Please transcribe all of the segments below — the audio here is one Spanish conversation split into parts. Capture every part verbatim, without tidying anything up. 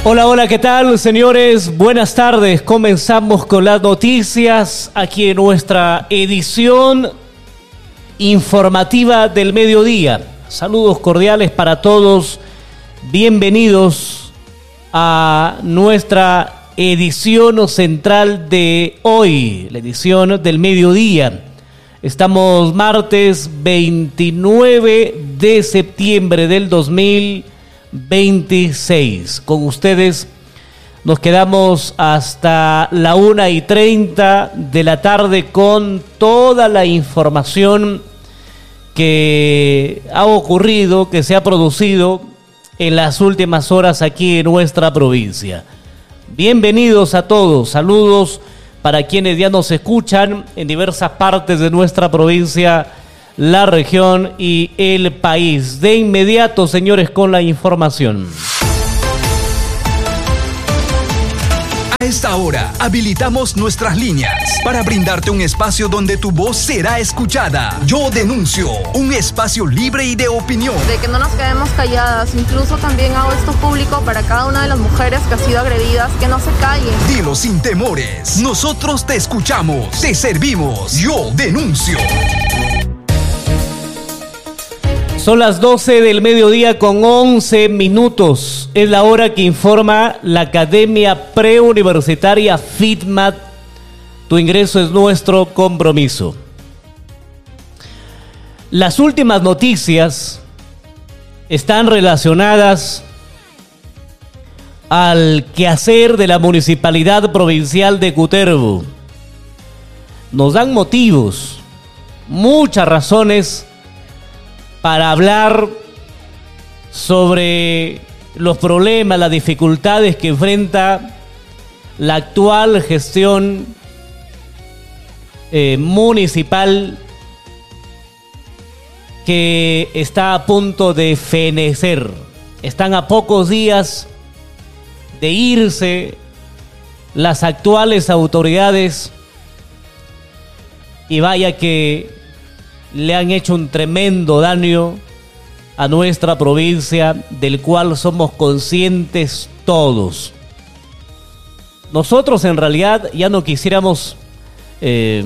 Hola, hola, ¿qué tal, señores? Buenas tardes. Comenzamos con las noticias aquí en nuestra edición informativa del mediodía. Saludos cordiales para todos. Bienvenidos a nuestra edición central de hoy, la edición del mediodía. Estamos martes veintinueve de septiembre del dos mil veintiséis. Con ustedes nos quedamos hasta la una y treinta de la tarde con toda la información que ha ocurrido, que se ha producido en las últimas horas aquí en nuestra provincia. Bienvenidos a todos, saludos para quienes ya nos escuchan en diversas partes de nuestra provincia, la región y el país. De inmediato, señores, con la información. A esta hora, habilitamos nuestras líneas para brindarte un espacio donde tu voz será escuchada. Yo denuncio, un espacio libre y de opinión. De que no nos quedemos calladas. Incluso también hago esto público para cada una de las mujeres que ha sido agredidas, que no se callen. Dilo sin temores. Nosotros te escuchamos, te servimos. Yo denuncio. Son las doce del mediodía con once minutos. Es la hora que informa la Academia Preuniversitaria FITMAT. Tu ingreso es nuestro compromiso. Las últimas noticias están relacionadas al quehacer de la Municipalidad Provincial de Cutervo. Nos dan motivos, muchas razones para hablar sobre los problemas, las dificultades que enfrenta la actual gestión eh, municipal, que está a punto de fenecer. Están a pocos días de irse las actuales autoridades y vaya que le han hecho un tremendo daño a nuestra provincia, del cual somos conscientes todos. Nosotros en realidad ya no quisiéramos eh,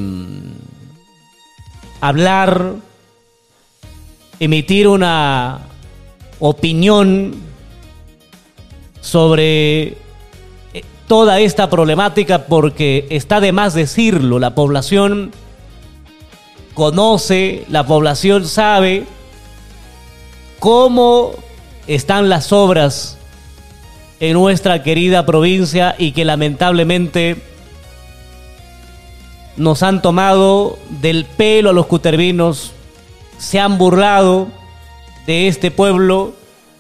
hablar, emitir una opinión sobre toda esta problemática, porque está de más decirlo. La población conoce, la población sabe cómo están las obras en nuestra querida provincia y que lamentablemente nos han tomado del pelo a los cutervinos, se han burlado de este pueblo.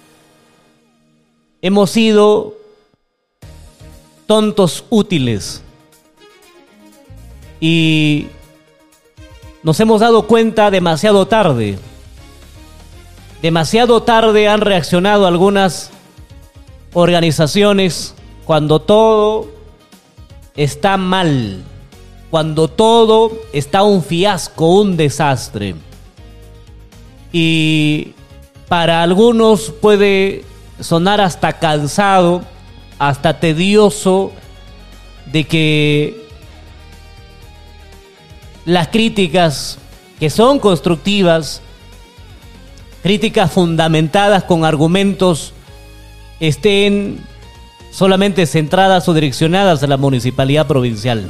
Hemos sido tontos útiles y nos hemos dado cuenta demasiado tarde. Demasiado tarde han reaccionado algunas organizaciones cuando todo está mal, cuando todo está un fiasco, un desastre. Y para algunos puede sonar hasta cansado, hasta tedioso, de que las críticas que son constructivas, críticas fundamentadas con argumentos, estén solamente centradas o direccionadas a la municipalidad provincial.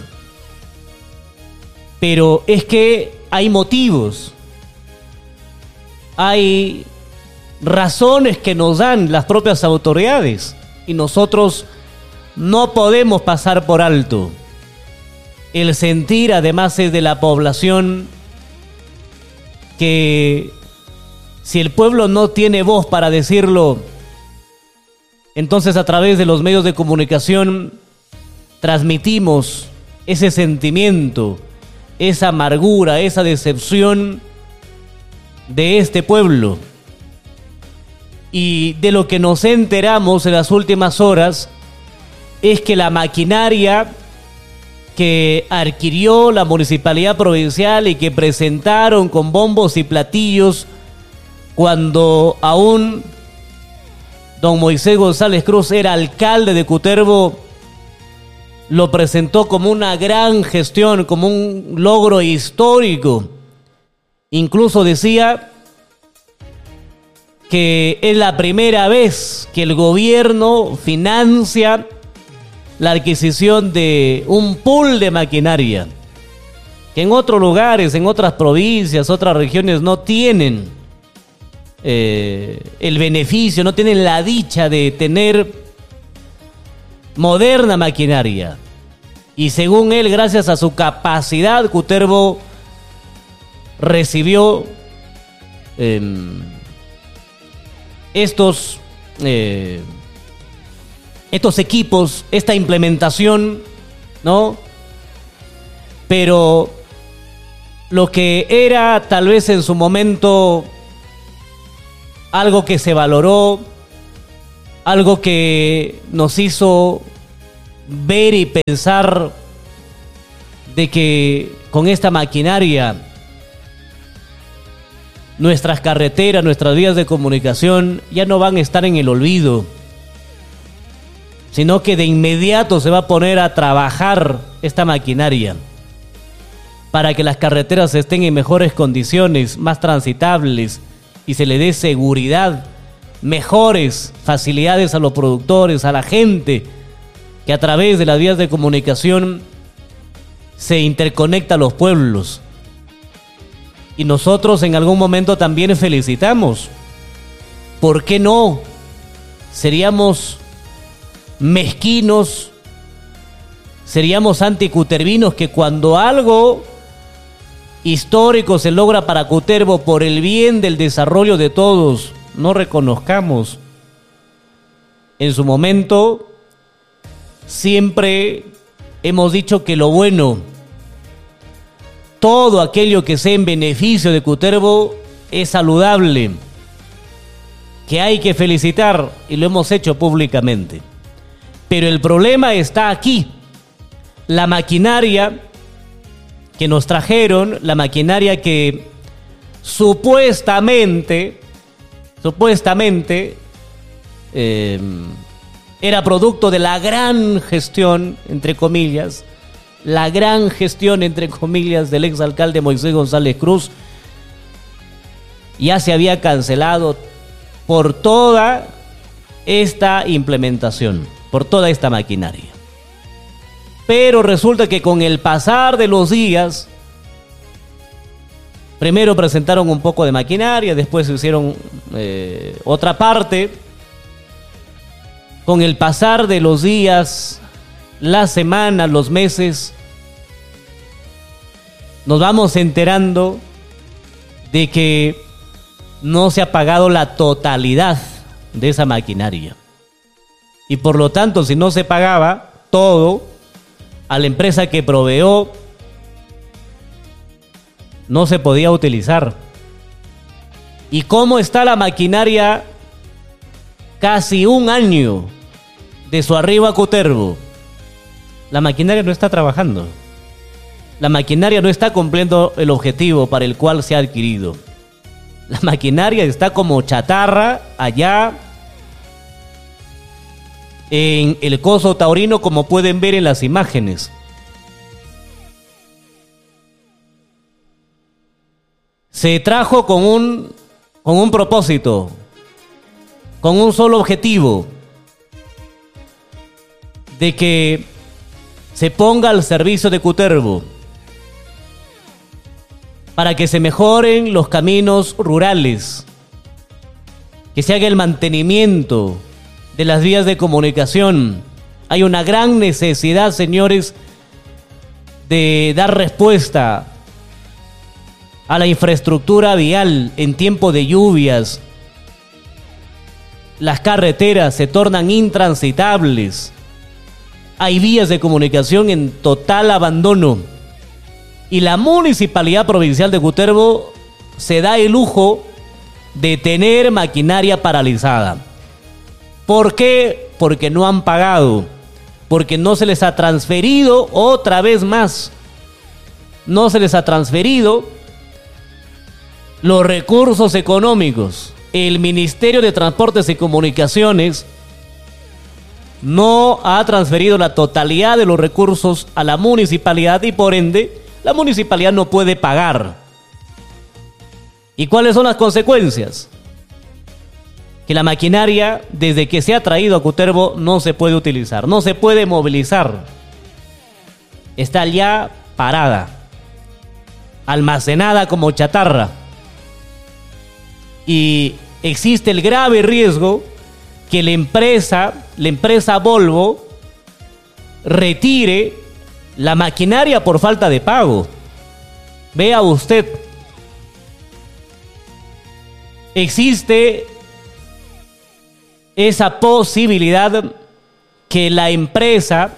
Pero es que hay motivos, hay razones que nos dan las propias autoridades y nosotros no podemos pasar por alto. El sentir, además, es de la población, que si el pueblo no tiene voz para decirlo, entonces a través de los medios de comunicación transmitimos ese sentimiento, esa amargura, esa decepción de este pueblo. Y de lo que nos enteramos en las últimas horas es que la maquinaria que adquirió la Municipalidad Provincial y que presentaron con bombos y platillos cuando aún don Moisés González Cruz era alcalde de Cutervo, lo presentó como una gran gestión, como un logro histórico. Incluso decía que es la primera vez que el gobierno financia la adquisición de un pool de maquinaria, que en otros lugares, en otras provincias, otras regiones no tienen eh, el beneficio, no tienen la dicha de tener moderna maquinaria. Y según él, gracias a su capacidad, Cutervo recibió eh, estos, eh, estos equipos, esta implementación, ¿no? Pero lo que era tal vez en su momento algo que se valoró, algo que nos hizo ver y pensar de que con esta maquinaria nuestras carreteras, nuestras vías de comunicación ya no van a estar en el olvido, sino que de inmediato se va a poner a trabajar esta maquinaria para que las carreteras estén en mejores condiciones, más transitables, y se le dé seguridad, mejores facilidades a los productores, a la gente que a través de las vías de comunicación se interconecta a los pueblos. Y nosotros en algún momento también felicitamos. ¿Por qué no? Seríamos mezquinos, seríamos anticutervinos que cuando algo histórico se logra para Cutervo por el bien del desarrollo de todos, no reconozcamos. En su momento siempre hemos dicho que lo bueno, todo aquello que sea en beneficio de Cutervo es saludable, que hay que felicitar, y lo hemos hecho públicamente. Pero el problema está aquí. La maquinaria que nos trajeron, la maquinaria que supuestamente, supuestamente eh, era producto de la gran gestión, entre comillas, la gran gestión, entre comillas, del exalcalde Moisés González Cruz, ya se había cancelado por toda esta implementación, por toda esta maquinaria. Pero resulta que con el pasar de los días, primero presentaron un poco de maquinaria, después hicieron eh, otra parte. Con el pasar de los días, las semanas, los meses, nos vamos enterando de que no se ha pagado la totalidad de esa maquinaria. Y por lo tanto, si no se pagaba todo, a la empresa que proveó no se podía utilizar. ¿Y cómo está la maquinaria casi un año de su arribo a Cutervo? La maquinaria no está trabajando. La maquinaria no está cumpliendo el objetivo para el cual se ha adquirido. La maquinaria está como chatarra allá en el Coso Taurino, como pueden ver en las imágenes. Se trajo con un, con un propósito, con un solo objetivo, de que se ponga al servicio de Cutervo, para que se mejoren los caminos rurales, que se haga el mantenimiento de las vías de comunicación. Hay una gran necesidad, señores, de dar respuesta a la infraestructura vial en tiempo de lluvias. Las carreteras se tornan intransitables. Hay vías de comunicación en total abandono. Y la Municipalidad Provincial de Cutervo se da el lujo de tener maquinaria paralizada. ¿Por qué? Porque no han pagado, porque no se les ha transferido otra vez más. No se les ha transferido los recursos económicos el Ministerio de Transportes y Comunicaciones no ha transferido la totalidad de los recursos a la municipalidad y por ende la municipalidad no puede pagar. ¿Y cuáles son las consecuencias? Que la maquinaria, desde que se ha traído a Cutervo, no se puede utilizar, no se puede movilizar. Está ya parada, almacenada como chatarra. Y existe el grave riesgo que la empresa, la empresa Volvo, retire la maquinaria por falta de pago. Vea usted, existe esa posibilidad que la empresa,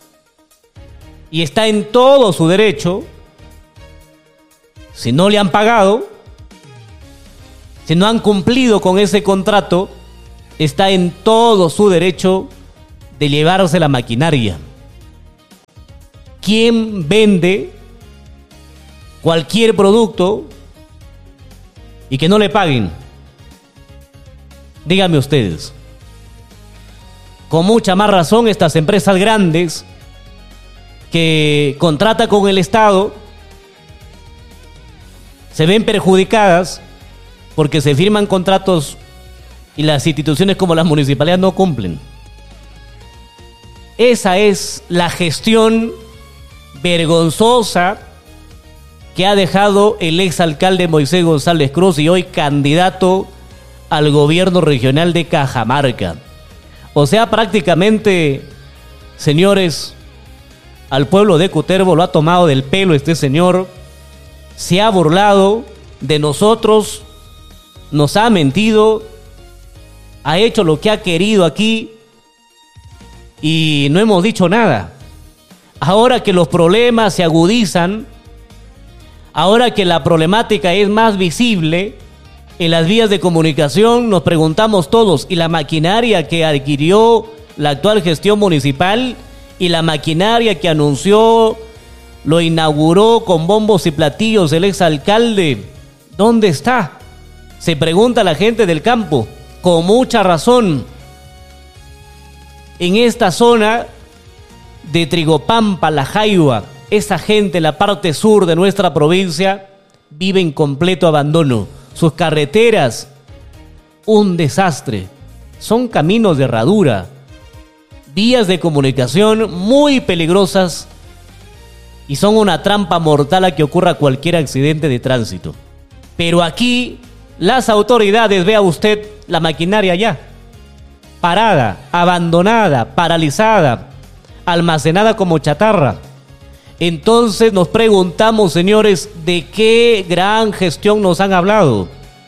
y está en todo su derecho, si no le han pagado, si no han cumplido con ese contrato, está en todo su derecho de llevarse la maquinaria. ¿Quién vende cualquier producto y que no le paguen? Díganme ustedes. Con mucha más razón estas empresas grandes que contratan con el Estado se ven perjudicadas porque se firman contratos y las instituciones como las municipalidades no cumplen. Esa es la gestión vergonzosa que ha dejado el exalcalde Moisés González Cruz y hoy candidato al gobierno regional de Cajamarca. O sea, prácticamente, señores, al pueblo de Cutervo lo ha tomado del pelo este señor, se ha burlado de nosotros, nos ha mentido, ha hecho lo que ha querido aquí y no hemos dicho nada. Ahora que los problemas se agudizan, ahora que la problemática es más visible en las vías de comunicación, nos preguntamos todos, ¿y la maquinaria que adquirió la actual gestión municipal y la maquinaria que anunció, lo inauguró con bombos y platillos el exalcalde, dónde está? Se pregunta la gente del campo, con mucha razón. En esta zona de Trigopampa, La Jaiba, esa gente en la parte sur de nuestra provincia vive en completo abandono. Sus carreteras, un desastre. Son caminos de herradura, vías de comunicación muy peligrosas y son una trampa mortal a que ocurra cualquier accidente de tránsito. Pero aquí las autoridades, vea usted la maquinaria ya, parada, abandonada, paralizada, almacenada como chatarra. Entonces nos preguntamos, señores, ¿de qué gran gestión nos han hablado?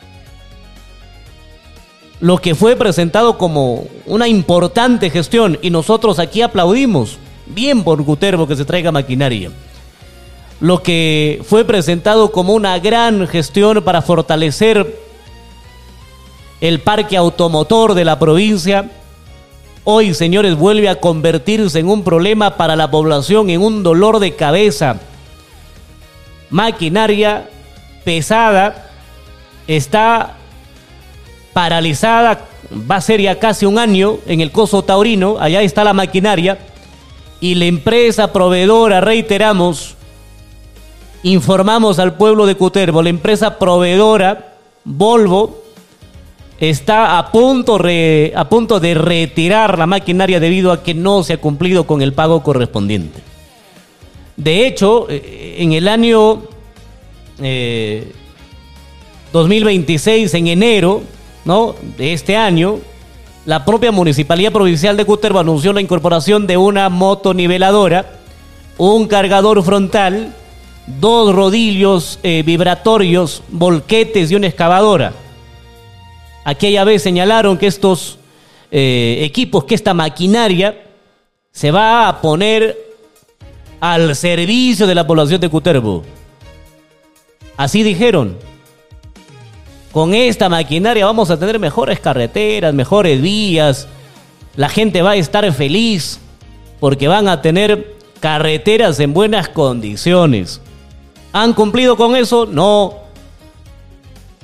Lo que fue presentado como una importante gestión y nosotros aquí aplaudimos, bien por Cutervo que se traiga maquinaria. Lo que fue presentado como una gran gestión para fortalecer el parque automotor de la provincia, hoy, señores, vuelve a convertirse en un problema para la población, en un dolor de cabeza. Maquinaria pesada está paralizada, va a ser ya casi un año en el Coso Taurino, allá está la maquinaria, y la empresa proveedora, reiteramos, informamos al pueblo de Cutervo, la empresa proveedora, Volvo, está a punto, re, a punto de retirar la maquinaria debido a que no se ha cumplido con el pago correspondiente. De hecho, en el año eh, dos mil veintiséis, en enero, ¿no?, de este año, la propia Municipalidad Provincial de Cutervo anunció la incorporación de una motoniveladora, un cargador frontal, dos rodillos eh, vibratorios, volquetes y una excavadora. Aquella vez señalaron que estos eh, equipos, que esta maquinaria se va a poner al servicio de la población de Cutervo. Así dijeron. Con esta maquinaria vamos a tener mejores carreteras, mejores vías. La gente va a estar feliz porque van a tener carreteras en buenas condiciones. ¿Han cumplido con eso? No.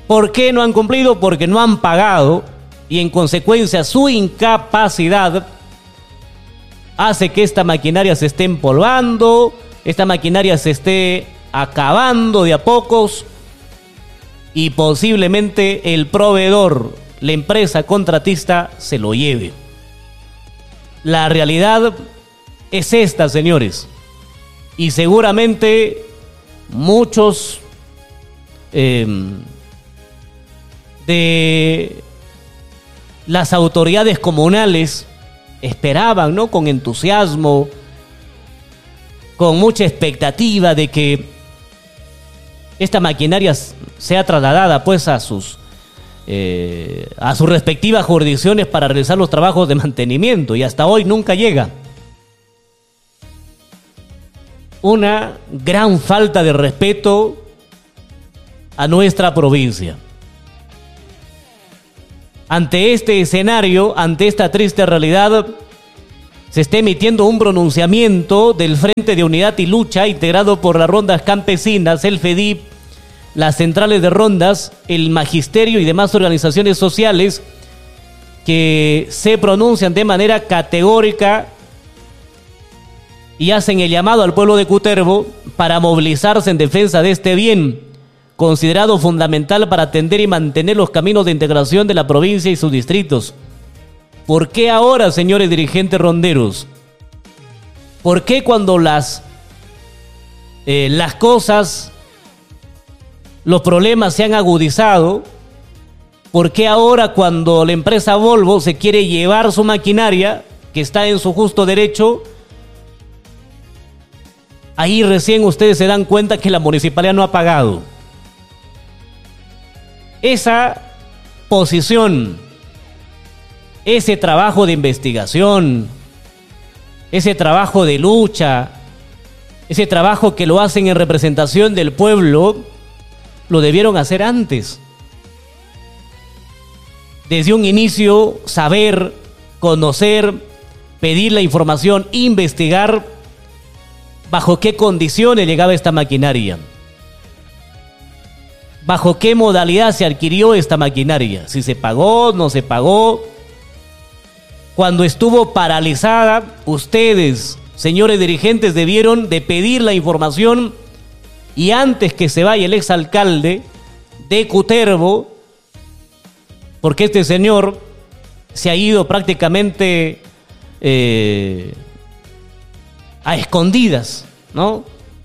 ¿Por qué no han cumplido? Porque no han pagado y en consecuencia su incapacidad hace que esta maquinaria se esté empolvando, esta maquinaria se esté acabando de a pocos y posiblemente el proveedor, la empresa contratista, se lo lleve. La realidad es esta, señores, y seguramente muchos eh, de las autoridades comunales esperaban, ¿no?, con entusiasmo, con mucha expectativa de que esta maquinaria sea trasladada pues a sus eh, a sus respectivas jurisdicciones para realizar los trabajos de mantenimiento, y hasta hoy nunca llega. Una gran falta de respeto a nuestra provincia. Ante este escenario, ante esta triste realidad, se está emitiendo un pronunciamiento del Frente de Unidad y Lucha, integrado por las rondas campesinas, el FEDIP, las centrales de rondas, el magisterio y demás organizaciones sociales, que se pronuncian de manera categórica y hacen el llamado al pueblo de Cutervo para movilizarse en defensa de este bien, considerado fundamental para atender y mantener los caminos de integración de la provincia y sus distritos. ¿Por qué ahora, señores dirigentes ronderos? ¿Por qué cuando las, eh, las cosas, los problemas se han agudizado? ¿Por qué ahora cuando la empresa Volvo se quiere llevar su maquinaria, que está en su justo derecho, ahí recién ustedes se dan cuenta que la municipalidad no ha pagado? Esa posición, ese trabajo de investigación, ese trabajo de lucha, ese trabajo que lo hacen en representación del pueblo, lo debieron hacer antes. Desde un inicio, saber, conocer, pedir la información, investigar bajo qué condiciones llegaba esta maquinaria, bajo qué modalidad se adquirió esta maquinaria, si se pagó, no se pagó. Cuando estuvo paralizada, ustedes, señores dirigentes, debieron de pedir la información, y antes que se vaya el exalcalde de Cutervo, porque este señor se ha ido prácticamente eh, a escondidas, ¿no?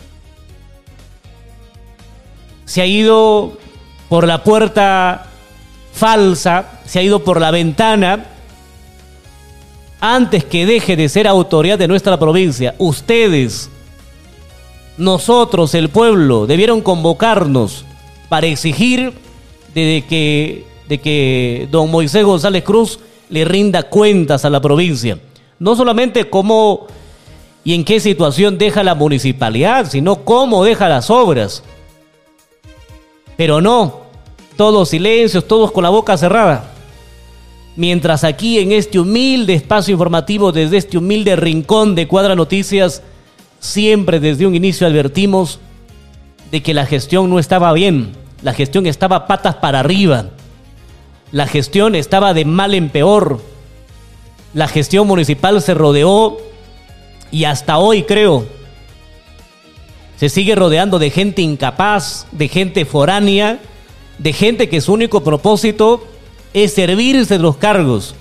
Se ha ido por la puerta falsa, se ha ido por la ventana. Antes que deje de ser autoridad de nuestra provincia, ustedes, nosotros, el pueblo, debieron convocarnos para exigir de que, de que don Moisés González Cruz le rinda cuentas a la provincia. No solamente cómo y en qué situación deja la municipalidad, sino cómo deja las obras. Pero no, todos silencios, todos con la boca cerrada. Mientras aquí en este humilde espacio informativo, desde este humilde rincón de Cuadra Noticias, siempre desde un inicio advertimos de que la gestión no estaba bien, la gestión estaba patas para arriba, la gestión estaba de mal en peor, la gestión municipal se rodeó y hasta hoy, creo, se sigue rodeando de gente incapaz, de gente foránea, de gente que su único propósito es servirse de los cargos.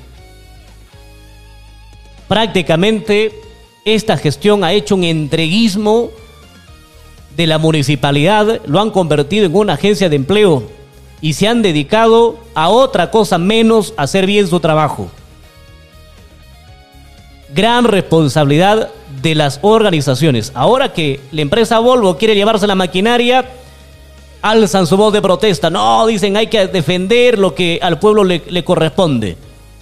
Prácticamente esta gestión ha hecho un entreguismo de la municipalidad, lo han convertido en una agencia de empleo y se han dedicado a otra cosa menos a hacer bien su trabajo. Gran responsabilidad de las organizaciones. Ahora que la empresa Volvo quiere llevarse la maquinaria, alzan su voz de protesta. No, dicen, hay que defender lo que al pueblo le, le corresponde.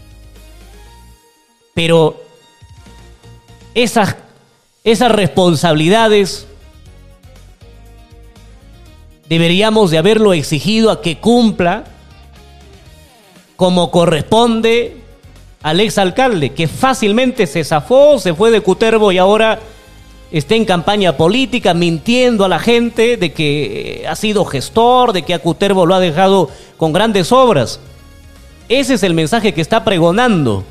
Pero esas, esas responsabilidades deberíamos de haberlo exigido a que cumpla como corresponde al exalcalde, que fácilmente se zafó, se fue de Cutervo y ahora esté en campaña política mintiendo a la gente de que ha sido gestor, de que a Cutervo lo ha dejado con grandes obras. Ese es el mensaje que está pregonando.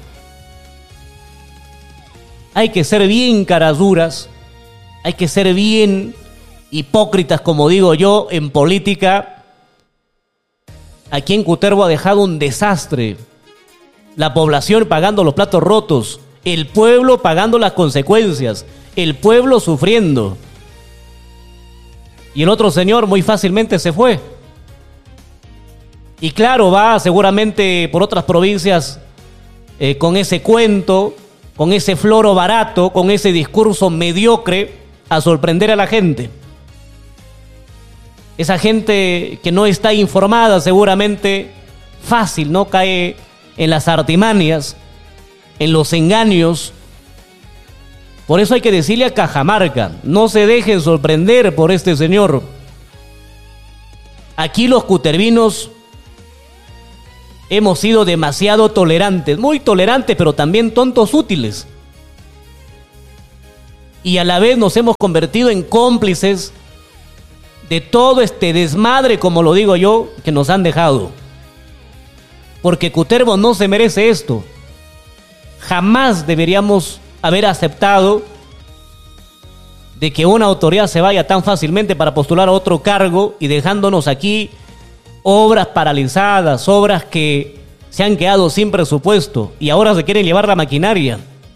Hay que ser bien caraduras, hay que ser bien hipócritas, como digo yo, en política. Aquí en Cutervo ha dejado un desastre. La población pagando los platos rotos, el pueblo pagando las consecuencias, el pueblo sufriendo. Y el otro señor muy fácilmente se fue. Y claro, va seguramente por otras provincias eh, con ese cuento, con ese floro barato, con ese discurso mediocre, a sorprender a la gente. Esa gente que no está informada seguramente fácil, ¿no? Cae en las artimañas, en los engaños. Por eso hay que decirle a Cajamarca, no se dejen sorprender por este señor. Aquí los cutervinos hemos sido demasiado tolerantes, muy tolerantes, pero también tontos útiles. Y a la vez nos hemos convertido en cómplices de todo este desmadre, como lo digo yo, que nos han dejado. Porque Cutervo no se merece esto. Jamás deberíamos haber aceptado de que una autoridad se vaya tan fácilmente para postular a otro cargo y dejándonos aquí obras paralizadas, obras que se han quedado sin presupuesto y ahora se quieren llevar la maquinaria.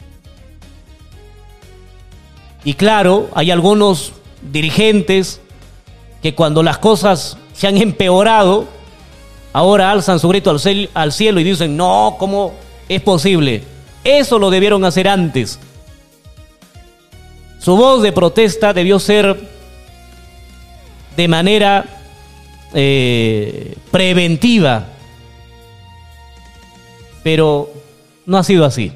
Y claro, hay algunos dirigentes que cuando las cosas se han empeorado, ahora alzan su grito al cielo, al cielo y dicen, no, ¿cómo es posible? Eso lo debieron hacer antes. Su voz de protesta debió ser de manera eh, preventiva, pero no ha sido así.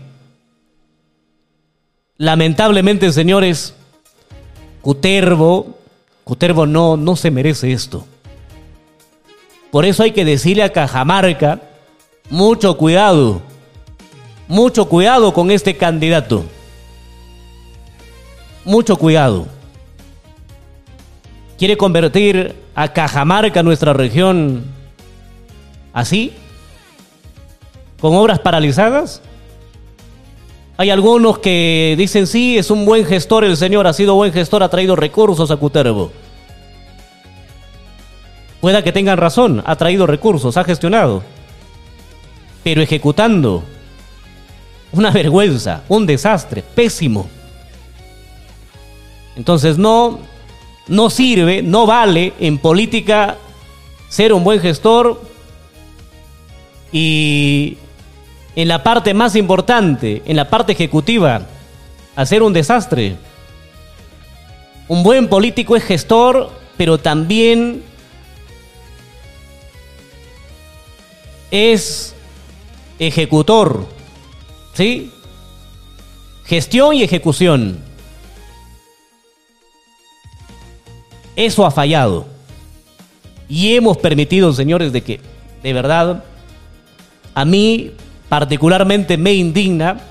Lamentablemente, señores, Cutervo, Cutervo no, no se merece esto. Por eso hay que decirle a Cajamarca, mucho cuidado, mucho cuidado con este candidato. Mucho cuidado. ¿Quiere convertir a Cajamarca, nuestra región, así? ¿Con obras paralizadas? Hay algunos que dicen, sí, es un buen gestor el señor, ha sido buen gestor, ha traído recursos a Cutervo. Pueda que tengan razón, ha traído recursos, ha gestionado. Pero ejecutando, una vergüenza, un desastre, pésimo. Entonces no, no sirve, no vale en política ser un buen gestor y en la parte más importante, en la parte ejecutiva, hacer un desastre. Un buen político es gestor, pero también es ejecutor, ¿sí? Gestión y ejecución. Eso ha fallado. Y hemos permitido, señores, de que, de verdad, a mí particularmente me indigna,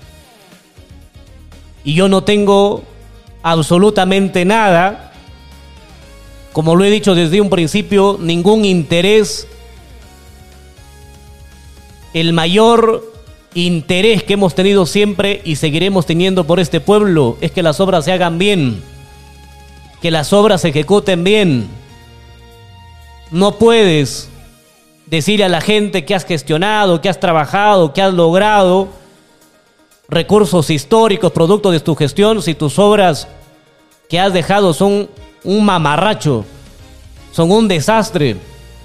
y yo no tengo absolutamente nada, como lo he dicho desde un principio, ningún interés. El mayor interés que hemos tenido siempre y seguiremos teniendo por este pueblo es que las obras se hagan bien, que las obras se ejecuten bien. No puedes decirle a la gente que has gestionado, que has trabajado, que has logrado recursos históricos, producto de tu gestión, si tus obras que has dejado son un mamarracho, son un desastre.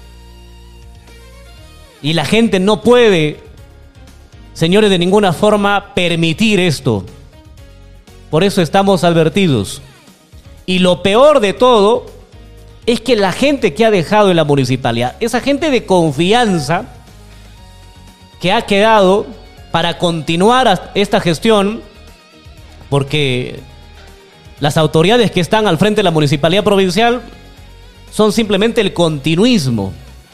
Y la gente no puede, señores, de ninguna forma permitir esto. Por eso estamos advertidos. Y lo peor de todo es que la gente que ha dejado en la municipalidad, esa gente de confianza que ha quedado para continuar esta gestión, porque las autoridades que están al frente de la municipalidad provincial son simplemente el continuismo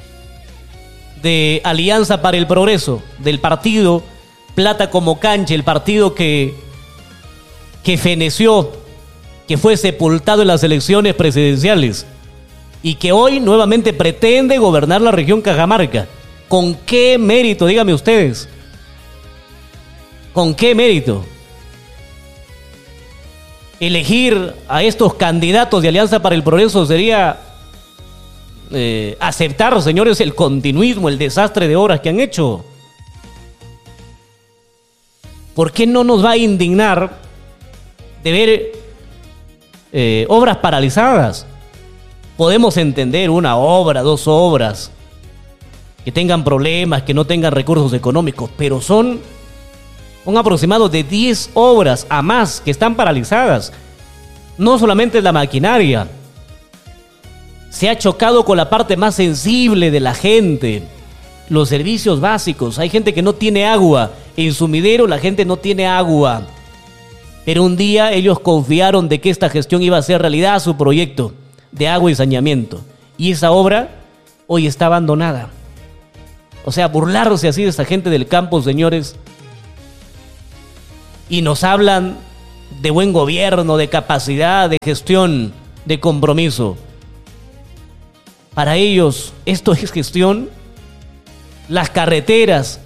de Alianza para el Progreso, del partido Plata como Cancha, el partido que, que feneció que fue sepultado en las elecciones presidenciales y que hoy nuevamente pretende gobernar la región Cajamarca. ¿Con qué mérito? Díganme ustedes. ¿Con qué mérito? Elegir a estos candidatos de Alianza para el Progreso sería eh, aceptar, señores, el continuismo, el desastre de obras que han hecho. ¿Por qué no nos va a indignar de ver eh, obras paralizadas? Podemos entender una obra, dos obras, que tengan problemas, que no tengan recursos económicos, pero son un aproximado de diez obras a más que están paralizadas. No solamente la maquinaria, se ha chocado con la parte más sensible de la gente, los servicios básicos. Hay gente que no tiene agua, en Sumidero la gente no tiene agua, pero un día ellos confiaron de que esta gestión iba a ser realidad su proyecto de agua y saneamiento, y esa obra hoy está abandonada. O sea, burlarse así de esta gente del campo, señores, y nos hablan de buen gobierno, de capacidad, de gestión, de compromiso. Para ellos, ¿esto es gestión? Las carreteras,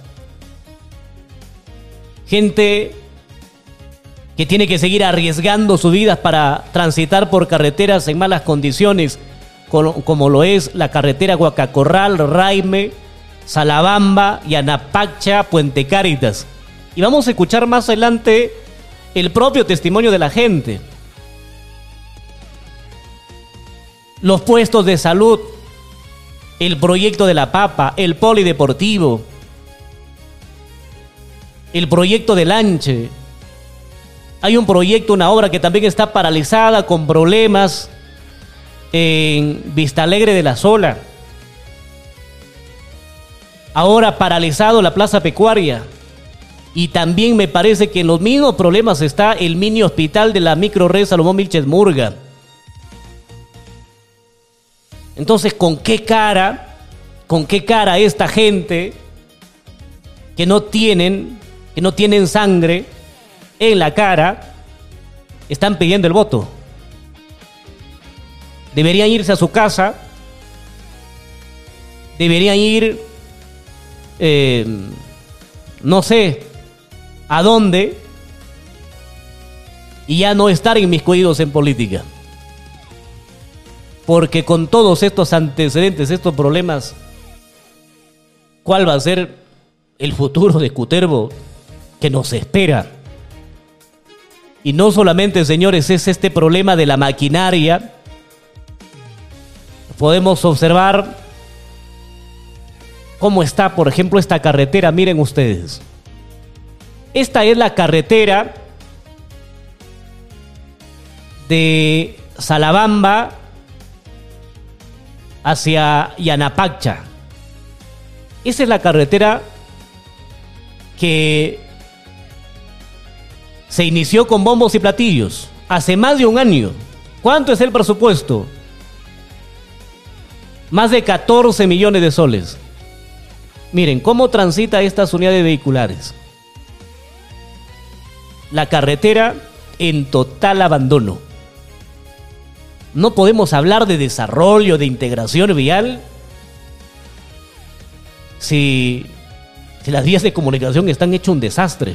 gente que tiene que seguir arriesgando sus vidas para transitar por carreteras en malas condiciones, como lo es la carretera Huacacorral, Raime, Salabamba, Yanapacha, Puente Cáritas. Y vamos a escuchar más adelante el propio testimonio de la gente. Los puestos de salud, el proyecto de la papa, el polideportivo, el proyecto del Anche. Hay un proyecto, una obra que también está paralizada con problemas en Vista Alegre de la Sola. Ahora paralizado la Plaza Pecuaria. Y también me parece que en los mismos problemas está el mini hospital de la microred Salomón Vilches Murga. Entonces, ¿con qué cara, con qué cara esta gente que no tienen, que no tienen sangre en la cara, están pidiendo el voto? Deberían irse a su casa, deberían ir, eh, no sé, a dónde, y ya no estar inmiscuidos en política. Porque con todos estos antecedentes, estos problemas, ¿cuál va a ser el futuro de Cutervo que nos espera? Y no solamente, señores, es este problema de la maquinaria. Podemos observar cómo está, por ejemplo, esta carretera. Miren ustedes. Esta es la carretera de Salabamba hacia Yanapacha. Esa es la carretera que se inició con bombos y platillos hace más de un año. ¿Cuánto es el presupuesto? Más de catorce millones de soles. Miren cómo transita estas unidades vehiculares. La carretera en total abandono. No podemos hablar de desarrollo, de integración vial, si, si las vías de comunicación están hechas un desastre.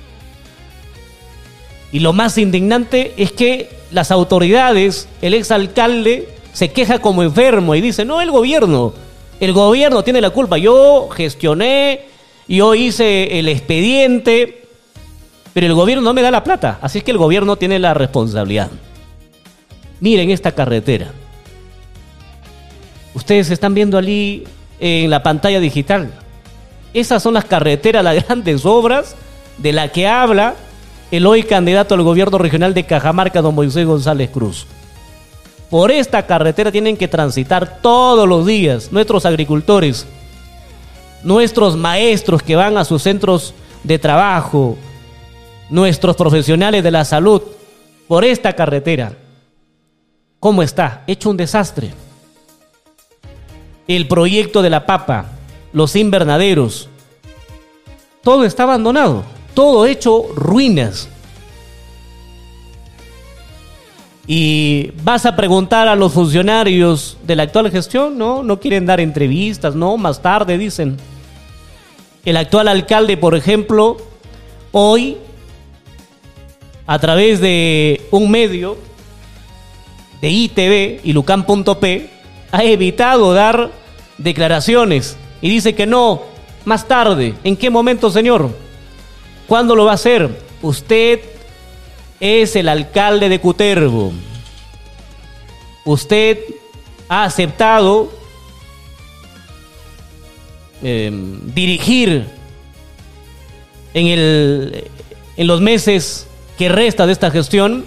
Y lo más indignante es que las autoridades, el exalcalde, se queja como enfermo y dice, no, el gobierno, el gobierno tiene la culpa. Yo gestioné, yo hice el expediente, pero el gobierno no me da la plata, así es que el gobierno tiene la responsabilidad. Miren esta carretera. Ustedes están viendo allí en la pantalla digital. Esas son las carreteras, las grandes obras de la que habla el hoy candidato al gobierno regional de Cajamarca, don Moisés González Cruz. Por esta carretera tienen que transitar todos los días nuestros agricultores, nuestros maestros que van a sus centros de trabajo, nuestros profesionales de la salud, por esta carretera. ¿Cómo está? Hecho un desastre. El proyecto de la papa, los invernaderos, todo está abandonado, todo hecho ruinas. Y vas a preguntar a los funcionarios de la actual gestión, no, no quieren dar entrevistas, no, más tarde dicen. El actual alcalde, por ejemplo, hoy, a través de un medio de I T V, ilucan punto pe, ha evitado dar declaraciones y dice que no, más tarde. ¿En qué momento, señor? ¿Cuándo lo va a hacer? Usted es el alcalde de Cutervo. Usted ha aceptado eh, dirigir en, el, en los meses que resta de esta gestión,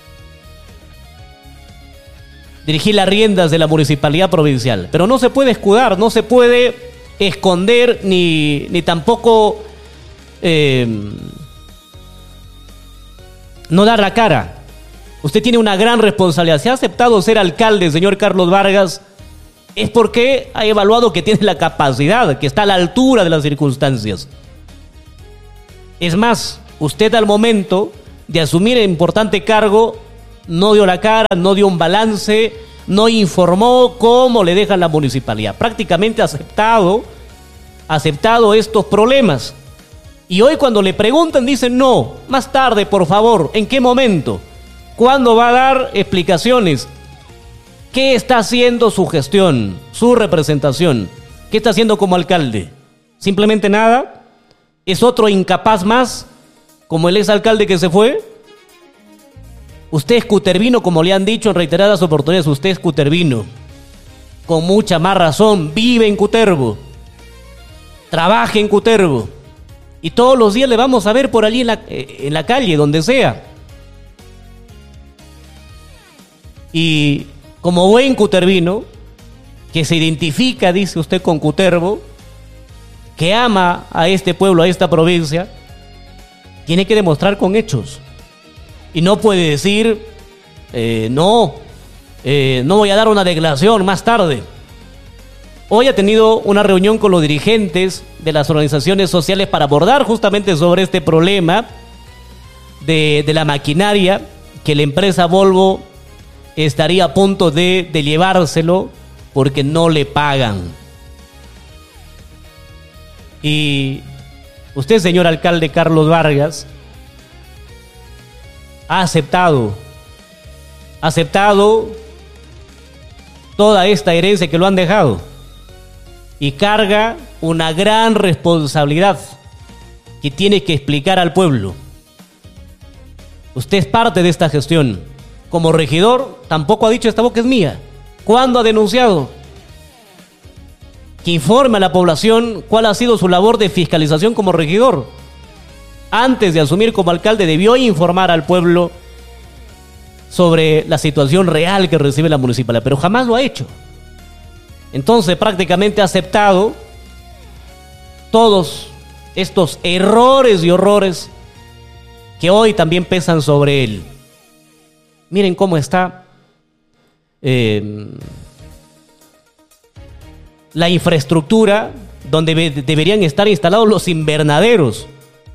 dirigir las riendas de la municipalidad provincial. Pero no se puede escudar, no se puede esconder ni, ni tampoco eh, no dar la cara. Usted tiene una gran responsabilidad. Si ha aceptado ser alcalde, señor Carlos Vargas, es porque ha evaluado que tiene la capacidad, que está a la altura de las circunstancias. Es más, usted al momento de asumir el importante cargo no dio la cara, no dio un balance, no informó cómo le dejan la municipalidad. Prácticamente ha aceptado, aceptado estos problemas. Y hoy cuando le preguntan dicen no, más tarde, por favor. ¿En qué momento? ¿Cuándo va a dar explicaciones? ¿Qué está haciendo su gestión, su representación? ¿Qué está haciendo como alcalde? ¿Simplemente nada? ¿Es otro incapaz más, como el exalcalde que se fue? Usted es cutervino, como le han dicho en reiteradas oportunidades. Usted es cutervino. Con mucha más razón, vive en Cutervo. Trabaja en Cutervo. Y todos los días le vamos a ver por allí en la, en la calle, donde sea. Y como buen cutervino, que se identifica, dice usted, con Cutervo, que ama a este pueblo, a esta provincia, tiene que demostrar con hechos. Y no puede decir, eh, no, eh, no voy a dar una declaración más tarde. Hoy ha tenido una reunión con los dirigentes de las organizaciones sociales para abordar justamente sobre este problema de, de la maquinaria, que la empresa Volvo estaría a punto de, de llevárselo porque no le pagan. Y usted, señor alcalde Carlos Vargas, ha aceptado, ha aceptado toda esta herencia que lo han dejado y carga una gran responsabilidad que tiene que explicar al pueblo. Usted es parte de esta gestión. Como regidor, tampoco ha dicho esta boca es mía. ¿Cuándo ha denunciado? Que informe a la población cuál ha sido su labor de fiscalización como regidor. Antes de asumir como alcalde, debió informar al pueblo sobre la situación real que recibe la municipalidad, pero jamás lo ha hecho. Entonces, prácticamente ha aceptado todos estos errores y horrores que hoy también pesan sobre él. Miren cómo está eh, la infraestructura donde be- deberían estar instalados los invernaderos.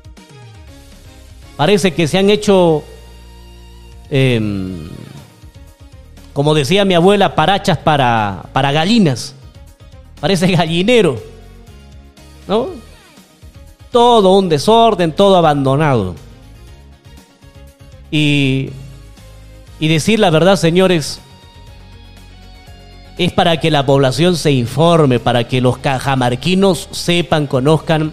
Parece que se han hecho, eh, como decía mi abuela, parachas para, para gallinas. Parece gallinero, ¿no? Todo un desorden, todo abandonado. Y, y decir la verdad, señores, es para que la población se informe, para que los cajamarquinos sepan, conozcan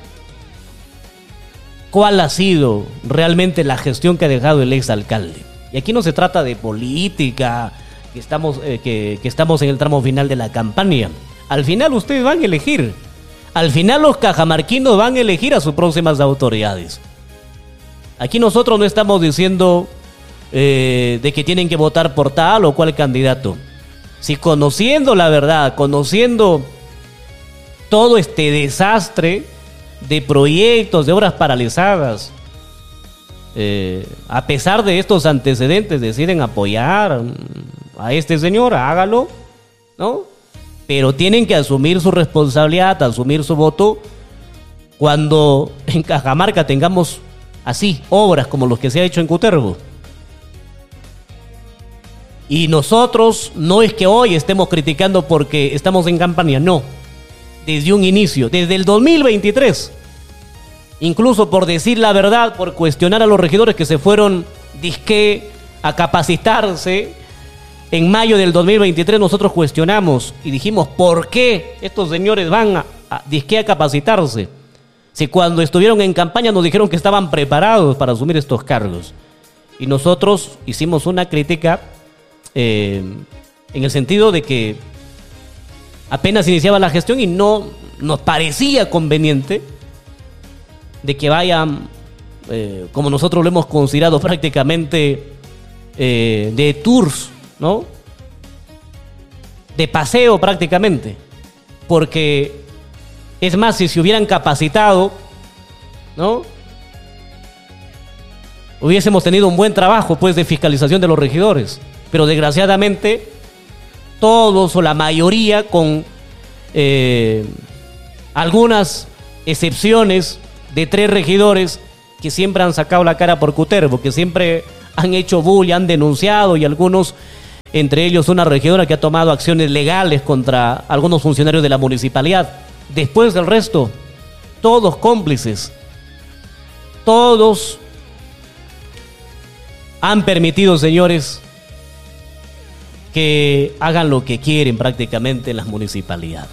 cuál ha sido realmente la gestión que ha dejado el exalcalde. Y aquí no se trata de política, que estamos, eh, que, que estamos en el tramo final de la campaña. Al final ustedes van a elegir. Al final los cajamarquinos van a elegir a sus próximas autoridades. Aquí nosotros no estamos diciendo eh, de que tienen que votar por tal o cual candidato. Si conociendo la verdad, conociendo todo este desastre de proyectos, de obras paralizadas, eh, a pesar de estos antecedentes, deciden apoyar a este señor, hágalo, ¿no? Pero tienen que asumir su responsabilidad, asumir su voto cuando en Cajamarca tengamos así obras como los que se ha hecho en Cutervo. Y nosotros no es que hoy estemos criticando porque estamos en campaña, no. Desde un inicio, desde el dos mil veintitrés, incluso por decir la verdad, por cuestionar a los regidores que se fueron disque a capacitarse, en mayo del dos mil veintitrés nosotros cuestionamos y dijimos, ¿por qué estos señores van a, a disque a capacitarse? Si cuando estuvieron en campaña nos dijeron que estaban preparados para asumir estos cargos. Y nosotros hicimos una crítica eh, en el sentido de que apenas iniciaba la gestión y no nos parecía conveniente de que vayan, eh, como nosotros lo hemos considerado prácticamente, eh, de tours, ¿no? De paseo prácticamente. Porque, es más, si se hubieran capacitado, ¿no? Hubiésemos tenido un buen trabajo, pues, de fiscalización de los regidores. Pero desgraciadamente, todos o la mayoría, con eh, algunas excepciones de tres regidores que siempre han sacado la cara por Cutervo, que siempre han hecho bulla, han denunciado, y algunos, entre ellos una regidora que ha tomado acciones legales contra algunos funcionarios de la municipalidad. Después del resto, todos cómplices, todos han permitido, señores, que hagan lo que quieren prácticamente en las municipalidades.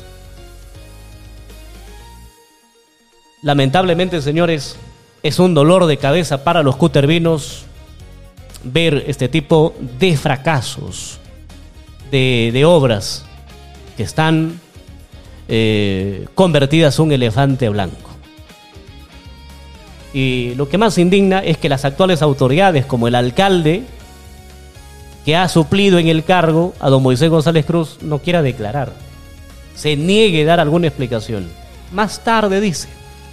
Lamentablemente, señores, es un dolor de cabeza para los cutervinos ver este tipo de fracasos, de, de obras que están eh, convertidas en un elefante blanco. Y lo que más indigna es que las actuales autoridades, como el alcalde que ha suplido en el cargo a don Moisés González Cruz, no quiera declarar, se niegue a dar alguna explicación. Más tarde dice.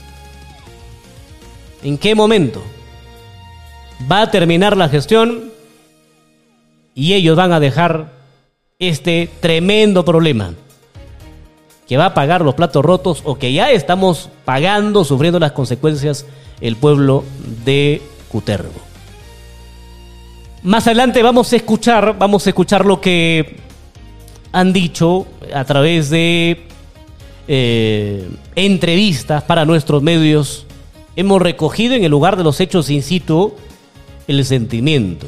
¿En qué momento va a terminar la gestión y ellos van a dejar este tremendo problema que va a pagar los platos rotos, o que ya estamos pagando, sufriendo las consecuencias, el pueblo de Cutervo? Más adelante vamos a escuchar, vamos a escuchar lo que han dicho a través de eh, entrevistas para nuestros medios. Hemos recogido en el lugar de los hechos in situ el sentimiento,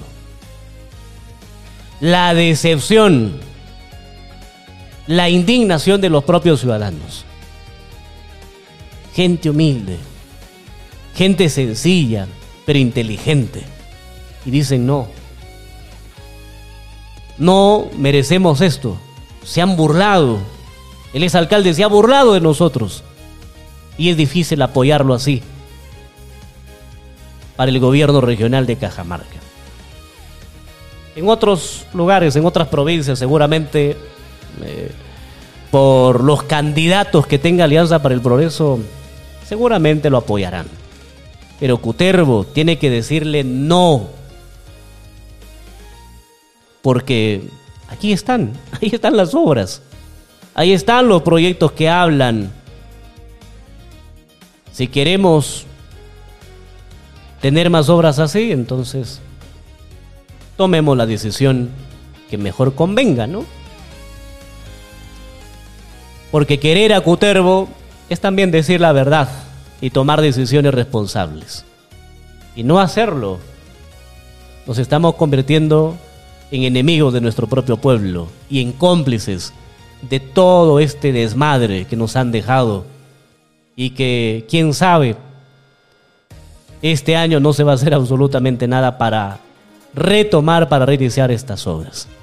la decepción, la indignación de los propios ciudadanos. Gente humilde, gente sencilla, pero inteligente. Y dicen, no, no merecemos esto. Se han burlado. El exalcalde se ha burlado de nosotros. Y es difícil apoyarlo así para el gobierno regional de Cajamarca. En otros lugares, en otras provincias, seguramente eh, por los candidatos que tenga Alianza para el Progreso, seguramente lo apoyarán. Pero Cutervo tiene que decirle no. Porque aquí están, ahí están las obras, ahí están los proyectos que hablan. Si queremos tener más obras así, entonces tomemos la decisión que mejor convenga, ¿no? Porque querer a Cutervo es también decir la verdad y tomar decisiones responsables. Y no hacerlo, nos estamos convirtiendo en enemigos de nuestro propio pueblo y en cómplices de todo este desmadre que nos han dejado, y que, quién sabe, este año no se va a hacer absolutamente nada para retomar, para reiniciar estas obras.